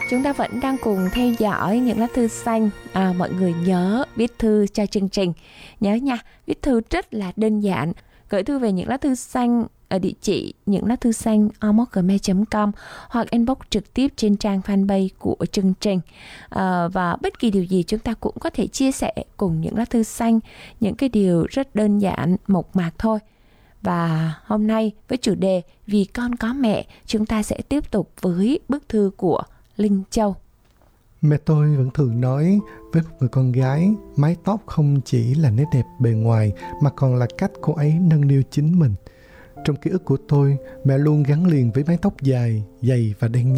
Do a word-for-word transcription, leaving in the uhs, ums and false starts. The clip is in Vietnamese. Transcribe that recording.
Chúng ta vẫn đang cùng theo dõi những lá thư xanh. À, mọi người nhớ viết thư cho chương trình. Nhớ nha, viết thư rất là đơn giản. Gửi thư về những lá thư xanh ở địa chỉ những lá thư xanh a m o gmail chấm com hoặc inbox trực tiếp trên trang fanpage của chương trình. À, và bất kỳ điều gì chúng ta cũng có thể chia sẻ cùng những lá thư xanh, những cái điều rất đơn giản, mộc mạc thôi. Và hôm nay với chủ đề Vì con có mẹ, chúng ta sẽ tiếp tục với bức thư của Linh Châu. Mẹ tôi vẫn thường nói với một người con gái, mái tóc không chỉ là nét đẹp bề ngoài mà còn là cách cô ấy nâng niu chính mình. Trong ký ức của tôi, mẹ luôn gắn liền với mái tóc dài, dày và đen nhánh.